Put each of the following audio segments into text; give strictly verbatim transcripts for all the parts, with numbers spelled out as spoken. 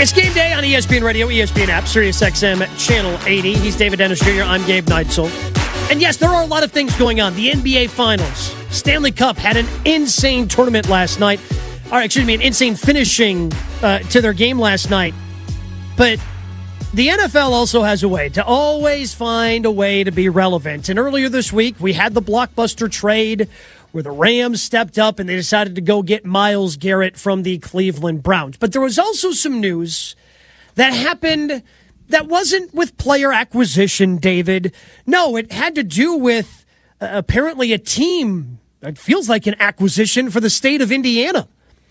It's game day on E S P N Radio, E S P N app, Sirius X M Channel eighty. He's David Dennis Junior I'm Gabe Neitzel. And yes, there are a lot of things going on. The N B A Finals, Stanley Cup had an insane tournament last night. Or excuse me, an insane finishing uh, to their game last night. But the N F L also has a way to always find a way to be relevant. And earlier this week, we had the blockbuster trade where the Rams stepped up and they decided to go get Myles Garrett from the Cleveland Browns. But there was also some news that happened that wasn't with player acquisition, David. No, it had to do with uh, apparently a team. It feels like an acquisition for the state of Indiana,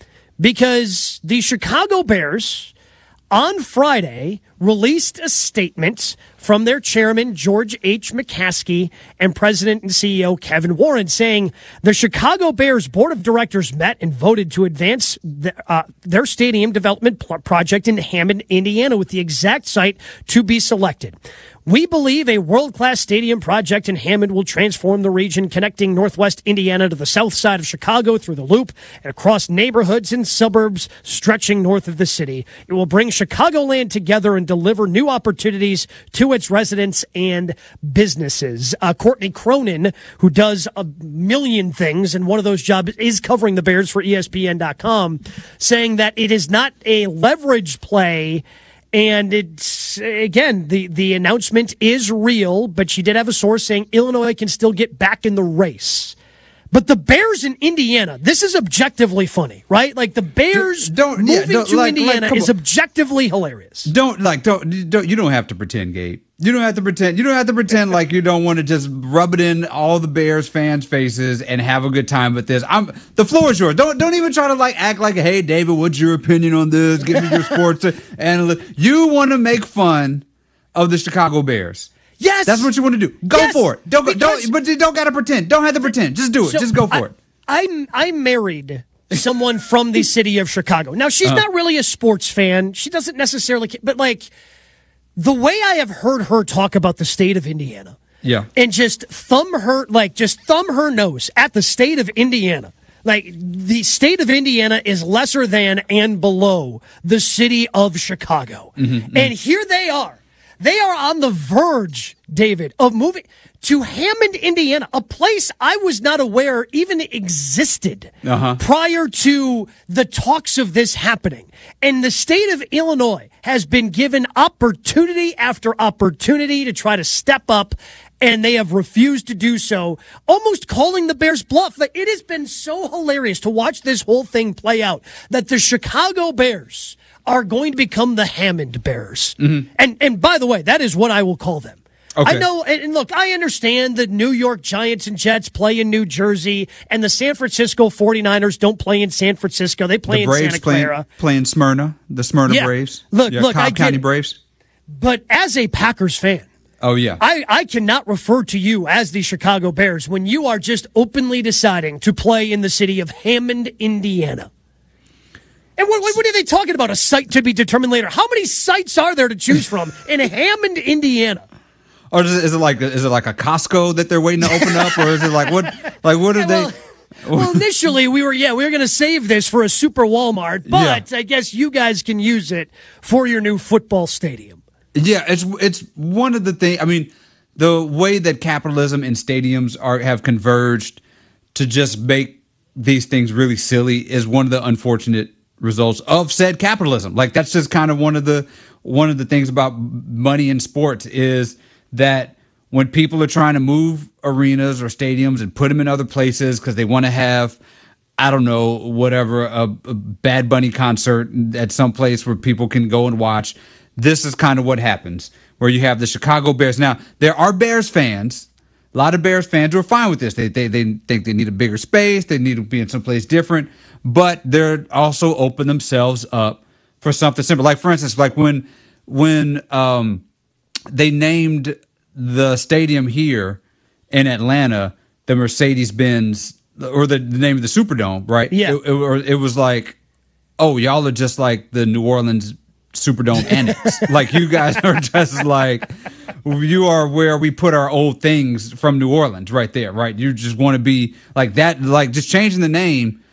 because the Chicago Bears on Friday released a statement from their chairman, George H. McCaskey, and president and C E O Kevin Warren, saying the Chicago Bears board of directors met and voted to advance the, uh, their stadium development pl- project in Hammond, Indiana, with the exact site to be selected. We believe a world-class stadium project in Hammond will transform the region, connecting northwest Indiana to the south side of Chicago through the Loop and across neighborhoods and suburbs stretching north of the city. It will bring Chicagoland together and deliver new opportunities to its residents and businesses. Uh, Courtney Cronin, who does a million things, and one of those jobs is covering the Bears for E S P N dot com, saying that it is not a leverage play. And it's, again, the, the announcement is real, but she did have a source saying Illinois can still get back in the race. But the Bears in Indiana, this is objectively funny, right? Like the Bears don't, moving yeah, don't, to like, Indiana like, is objectively hilarious. Don't like don't don't you don't have to pretend, Gabe. You don't have to pretend. You don't have to pretend like you don't want to just rub it in all the Bears fans' faces and have a good time with this. I'm the floor is yours. Don't don't even try to like act like, hey, David, what's your opinion on this? Give me your sports analyst. You want to make fun of the Chicago Bears. Yes, that's what you want to do. Go yes, for it. Don't go, don't. But you don't gotta pretend. Don't have to pretend. Just do it. So just go for I, it. I I married someone from the city of Chicago. Now she's uh, not really a sports fan. She doesn't necessarily, but like the way I have heard her talk about the state of Indiana, yeah, and just thumb her like just thumb her nose at the state of Indiana. Like, the state of Indiana is lesser than and below the city of Chicago. Mm-hmm, mm-hmm. And here they are. They are on the verge, David, of moving to Hammond, Indiana, a place I was not aware even existed uh-huh. prior to the talks of this happening. And the state of Illinois has been given opportunity after opportunity to try to step up, and they have refused to do so, almost calling the Bears bluff. Like, it has been so hilarious to watch this whole thing play out, that the Chicago Bears are going to become the Hammond Bears. Mm-hmm. And and by the way, that is what I will call them. Okay. I know, and look, I understand the New York Giants and Jets play in New Jersey, and the San Francisco forty-niners don't play in San Francisco. They play the in Santa Clara. Playing, playing Smyrna, the Smyrna yeah. Braves. Look, yeah, look, Cobb I County get, Braves. But as a Packers fan, oh yeah, I, I cannot refer to you as the Chicago Bears when you are just openly deciding to play in the city of Hammond, Indiana. And what, what are they talking about? A site to be determined later. How many sites are there to choose from in Hammond, Indiana? Or is it, is it like is it like a Costco that they're waiting to open up, or is it like what like what are yeah, well, they? Well, initially we were yeah we were going to save this for a super Walmart, but yeah. I guess you guys can use it for your new football stadium. Yeah, it's it's one of the things. I mean, the way that capitalism and stadiums are have converged to just make these things really silly is one of the unfortunate results of said capitalism. Like, that's just kind of one of the one of the things about money in sports, is that when people are trying to move arenas or stadiums and put them in other places because they want to have, I don't know, whatever, a, a Bad Bunny concert at some place where people can go and watch, this is kind of what happens, where you have the Chicago Bears. Now, there are Bears fans, a lot of Bears fans who are fine with this. They they they think they need a bigger space, they need to be in someplace different, but they're also open themselves up for something simple. Like, for instance, like when when um, they named the stadium here in Atlanta the Mercedes-Benz, or the, the name of the Superdome, right? Yeah. It, it, or it was like, oh, y'all are just like the New Orleans Superdome Annex. Like, you guys are just like, you are where we put our old things from New Orleans right there, right? You just want to be like that, like just changing the name.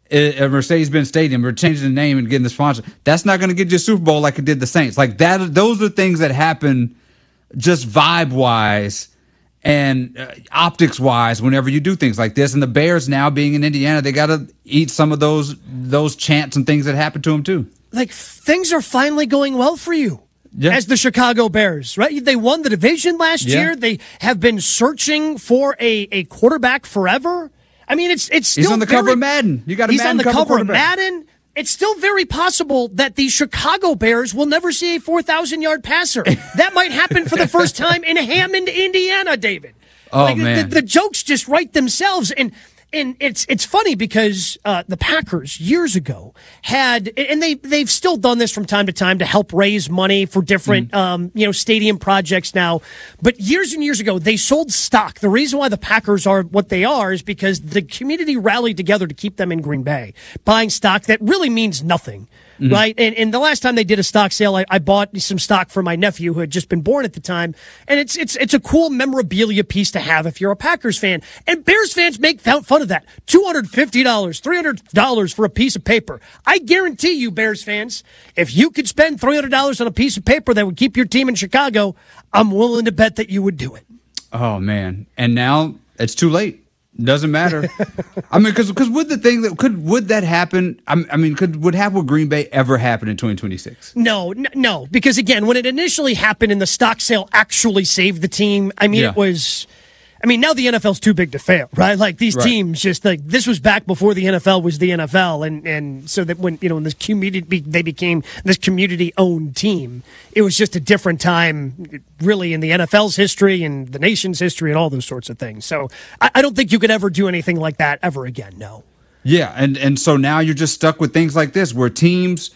at Mercedes-Benz Stadium or changing the name and getting the sponsor. That's not going to get you a Super Bowl like it did the Saints. Like that, those are things that happen just vibe-wise and uh, optics-wise whenever you do things like this. And the Bears now being in Indiana, they got to eat some of those those chants and things that happen to them too. Like things are finally going well for you. Yeah. As the Chicago Bears, right? They won the division last yeah. year. They have been searching for a, a quarterback forever. I mean, it's it's still he's on the very, cover of Madden. You got a he's Madden on the cover, cover of Madden. It's still very possible that the Chicago Bears will never see a four thousand yard passer. That might happen for the first time in Hammond, Indiana, David. Oh, like, man. The, the jokes just write themselves. And and it's it's funny because uh, the Packers years ago had, and they, they've still done this from time to time to help raise money for different, mm. um, you know, stadium projects now. But years and years ago, they sold stock. The reason why the Packers are what they are is because the community rallied together to keep them in Green Bay, buying stock that really means nothing. Mm-hmm. Right. And, and the last time they did a stock sale, I, I bought some stock for my nephew who had just been born at the time. And it's, it's, it's a cool memorabilia piece to have if you're a Packers fan. And Bears fans make fun of that. two hundred fifty dollars, three hundred dollars for a piece of paper. I guarantee you, Bears fans, if you could spend three hundred dollars on a piece of paper that would keep your team in Chicago, I'm willing to bet that you would do it. Oh, man. And now it's too late. Doesn't matter. I mean, because because would the thing that could would that happen? I, I mean, could would happen with Green Bay ever happen in twenty twenty-six? No, n- no, because again, when it initially happened and the stock sale actually saved the team, I mean, yeah. it was. I mean, now the N F L's too big to fail, right? Like these right. teams, just like this was back before the N F L was the N F L, and and so that when you know when this community they became this community owned team, it was just a different time, really, in the N F L's history and the nation's history and all those sorts of things. So I, I don't think you could ever do anything like that ever again. No. Yeah, and and so now you're just stuck with things like this, where teams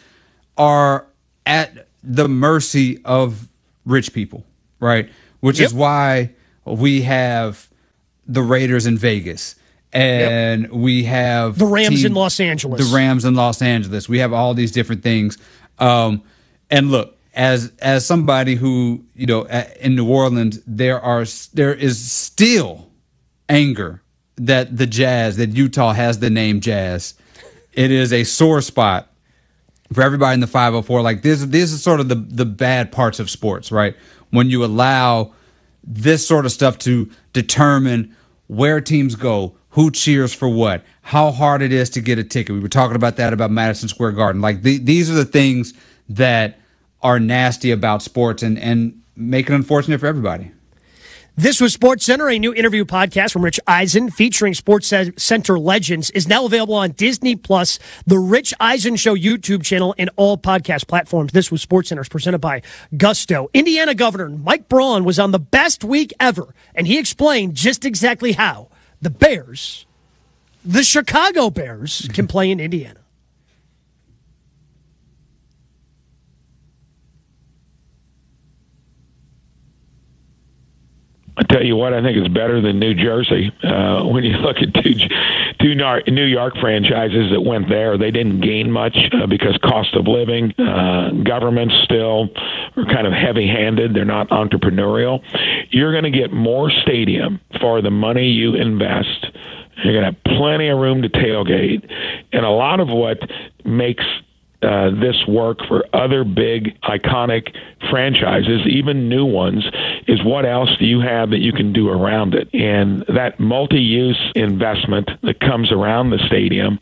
are at the mercy of rich people, right? Which yep. is why we have the Raiders in Vegas, and yep. we have the Rams team, in Los Angeles. The Rams in Los Angeles. We have all these different things. Um, and look, as as somebody who you know in New Orleans, there are there is still anger that the Jazz, that Utah has the name Jazz. It is a sore spot for everybody in the five oh four. Like this, this is sort of the the bad parts of sports, right? When you allow this sort of stuff to determine where teams go, who cheers for what, how hard it is to get a ticket. We were talking about that about Madison Square Garden. Like the, these are the things that are nasty about sports and, and make it unfortunate for everybody. This was Sports Center, a new interview podcast from Rich Eisen featuring Sports Center legends, is now available on Disney Plus, the Rich Eisen Show YouTube channel, and all podcast platforms. This was Sports Center, presented by Gusto. Indiana Governor Mike Braun was on the best week ever, and he explained just exactly how the Bears, the Chicago Bears, can play in Indiana. I tell you what, I think it's better than New Jersey. Uh, when you look at two, two New York franchises that went there, they didn't gain much uh, because cost of living, uh, governments still are kind of heavy-handed. They're not entrepreneurial. You're going to get more stadium for the money you invest. You're going to have plenty of room to tailgate. And a lot of what makes Uh, this work for other big, iconic franchises, even new ones, is what else do you have that you can do around it? And that multi-use investment that comes around the stadium.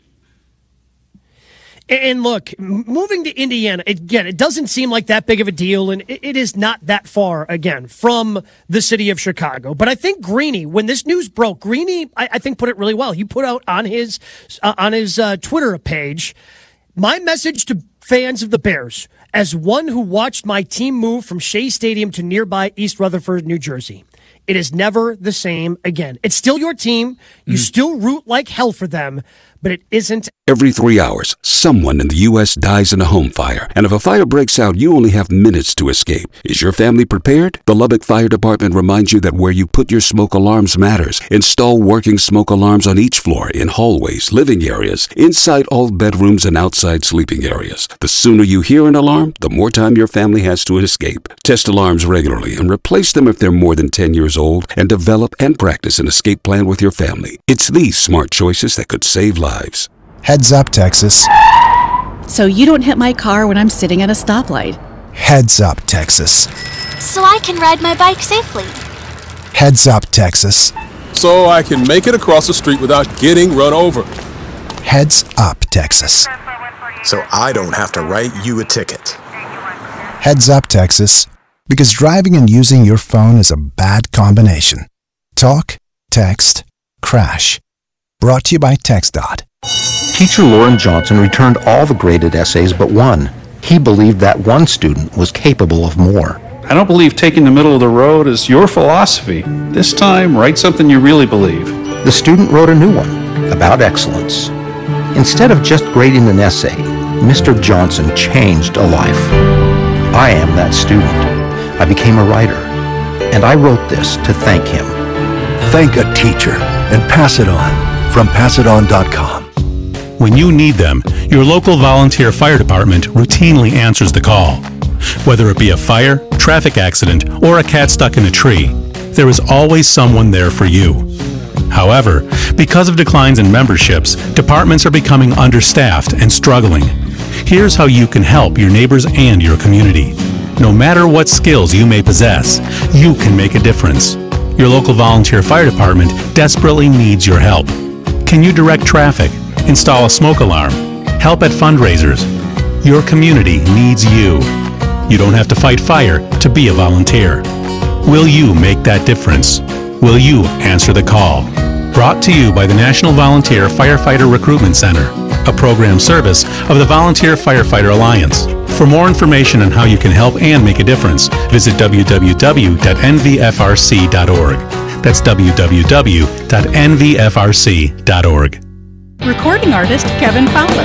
And look, moving to Indiana, again, it doesn't seem like that big of a deal, and it is not that far, again, from the city of Chicago. But I think Greeny, when this news broke, Greeny, I, I think, put it really well. He put out on his, uh, on his uh, Twitter page, my message to fans of the Bears, as one who watched my team move from Shea Stadium to nearby East Rutherford, New Jersey, it is never the same again. It's still your team. You mm. still root like hell for them, but it isn't. Every three hours, someone in the U S dies in a home fire. And if a fire breaks out, you only have minutes to escape. Is your family prepared? The Lubbock Fire Department reminds you that where you put your smoke alarms matters. Install working smoke alarms on each floor, in hallways, living areas, inside all bedrooms, and outside sleeping areas. The sooner you hear an alarm, the more time your family has to escape. Test alarms regularly and replace them if they're more than ten years old, and develop and practice an escape plan with your family. It's these smart choices that could save lives. Heads up, Texas. So you don't hit my car when I'm sitting at a stoplight. Heads up, Texas. So I can ride my bike safely. Heads up, Texas. So I can make it across the street without getting run over. Heads up, Texas. So I don't have to write you a ticket. Heads up, Texas. Because driving and using your phone is a bad combination. Talk, text, crash. Brought to you by TxDOT. Teacher Lauren Johnson returned all the graded essays but one. He believed that one student was capable of more. I don't believe taking the middle of the road is your philosophy. This time, write something you really believe. The student wrote a new one about excellence. Instead of just grading an essay, Mister Johnson changed a life. I am that student. I became a writer, and I wrote this to thank him. Thank a teacher and pass it on from pass it on dot com. When you need them, your local volunteer fire department routinely answers the call. Whether it be a fire, traffic accident, or a cat stuck in a tree, there is always someone there for you. However, because of declines in memberships, departments are becoming understaffed and struggling. Here's how you can help your neighbors and your community. No matter what skills you may possess, you can make a difference. Your local volunteer fire department desperately needs your help. Can you direct traffic, install a smoke alarm, help at fundraisers? Your community needs you. You don't have to fight fire to be a volunteer. Will you make that difference? Will you answer the call? Brought to you by the National Volunteer Firefighter Recruitment Center, a program service of the Volunteer Firefighter Alliance. For more information on how you can help and make a difference, visit w w w dot n v f r c dot org. That's w w w dot n v f r c dot org. Recording artist Kevin Fowler.